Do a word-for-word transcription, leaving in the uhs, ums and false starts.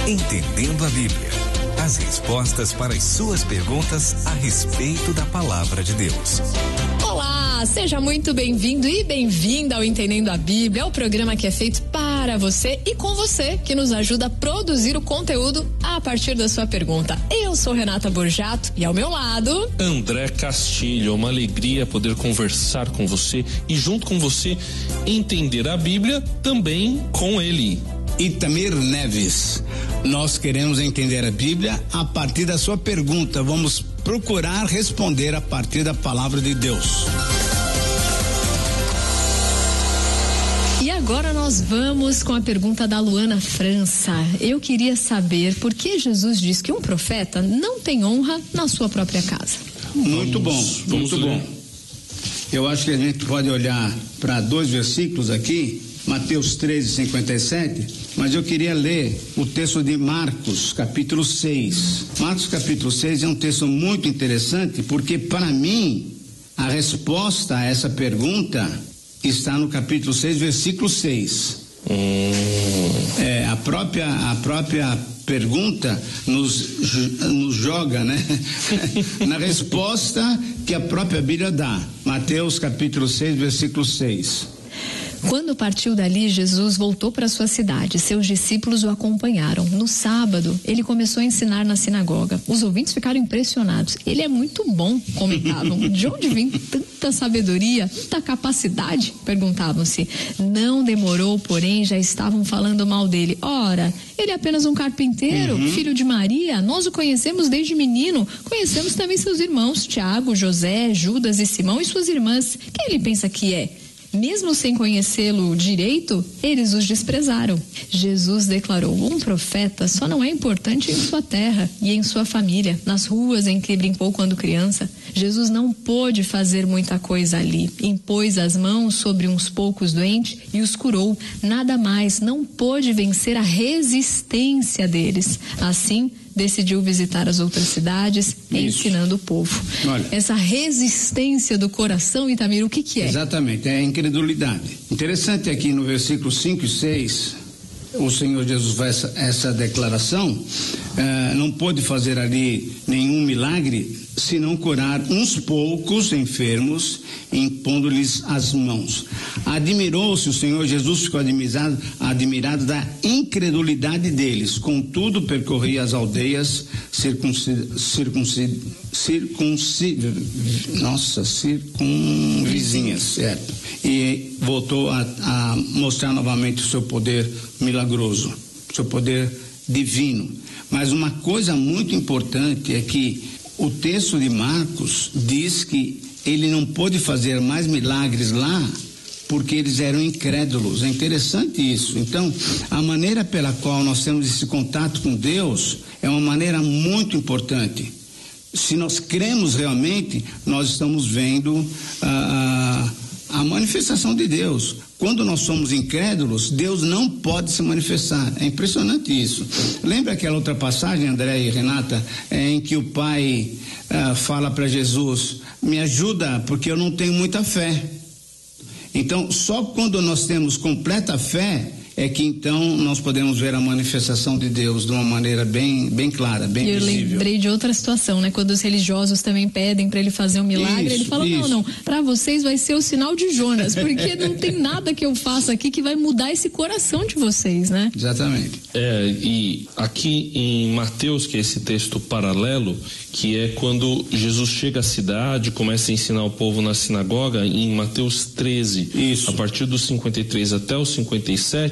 Entendendo a Bíblia. As respostas para as suas perguntas a respeito da palavra de Deus. Olá, seja muito bem-vindo e bem-vinda ao Entendendo a Bíblia, é o programa que é feito para você e com você, que nos ajuda a produzir o conteúdo a partir da sua pergunta. Eu sou Renata Borjato e ao meu lado... André Castilho, é uma alegria poder conversar com você e junto com você entender a Bíblia também com ele. Itamir Neves, nós queremos entender a Bíblia a partir da sua pergunta. Vamos procurar responder a partir da palavra de Deus. E agora nós vamos com a pergunta da Luana França. Eu queria saber por que Jesus diz que um profeta não tem honra na sua própria casa. Muito bom, Vamos muito ler. bom. Eu acho que a gente pode olhar para dois versículos aqui, Mateus treze, cinquenta e sete, mas eu queria ler o texto de Marcos, capítulo seis. Marcos, capítulo seis é um texto muito interessante, porque para mim, a resposta a essa pergunta está no capítulo seis, versículo seis. Hum. É, a própria, a própria pergunta nos, nos joga, né? Na resposta que a própria Bíblia dá. Mateus, capítulo seis, versículo seis. Quando partiu dali, Jesus voltou para sua cidade. Seus discípulos o acompanharam. No sábado, ele começou a ensinar na sinagoga. Os ouvintes ficaram impressionados. Ele é muito bom, comentavam. De onde vem tanta sabedoria, tanta capacidade? Perguntavam-se. Não demorou, porém, já estavam falando mal dele. Ora, ele é apenas um carpinteiro, uhum. filho de Maria. Nós o conhecemos desde menino. Conhecemos também seus irmãos, Tiago, José, Judas e Simão e suas irmãs. Quem ele pensa que é? Mesmo sem conhecê-lo direito, eles os desprezaram. Jesus declarou: um profeta só não é importante em sua terra e em sua família, nas ruas em que brincou quando criança. Jesus não pôde fazer muita coisa ali. Impôs as mãos sobre uns poucos doentes e os curou. Nada mais, não pôde vencer a resistência deles. Assim, decidiu visitar as outras cidades, ensinando o povo. Olha, essa resistência do coração, Itamir, o que que é? Exatamente, é a incredulidade. Interessante aqui no versículo cinco e seis, o Senhor Jesus faz essa, essa declaração, uh, não pôde fazer ali nenhum milagre, senão curar uns poucos enfermos, impondo-lhes as mãos. Admirou-se o Senhor Jesus, ficou admirado, admirado da incredulidade deles. Contudo, percorria as aldeias circuncid, circuncid, circuncid, nossa, circunvizinhas, certo? E voltou a, a mostrar novamente o seu poder milagroso, seu poder divino. Mas uma coisa muito importante é que o texto de Marcos diz que ele não pôde fazer mais milagres lá porque eles eram incrédulos. É interessante isso. Então, a maneira pela qual nós temos esse contato com Deus é uma maneira muito importante. Se nós cremos realmente, nós estamos vendo a, a, a manifestação de Deus. Quando nós somos incrédulos, Deus não pode se manifestar. É impressionante isso. Lembra aquela outra passagem, André e Renata, é, em que o pai uh, fala para Jesus: me ajuda, porque eu não tenho muita fé. Então, só quando nós temos completa fé é que então nós podemos ver a manifestação de Deus de uma maneira bem, bem clara, bem eu visível. Eu lembrei de outra situação, né? Quando os religiosos também pedem para ele fazer um milagre, isso, ele fala: isso. não, não, para vocês vai ser o sinal de Jonas, porque não tem nada que eu faça aqui que vai mudar esse coração de vocês, né? Exatamente. É, e aqui em Mateus, que é esse texto paralelo, que é quando Jesus chega à cidade, começa a ensinar o povo na sinagoga, em Mateus treze, isso. a partir dos cinquenta e três até os cinquenta e sete,